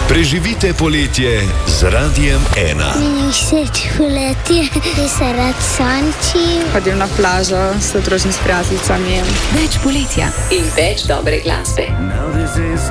Preživite poletje z Radiem 1. Meni všeč poletje, ki se rad sonči. Hodim na plažo, se družim s prijateljicami. Več poletja in več dobre glasbe.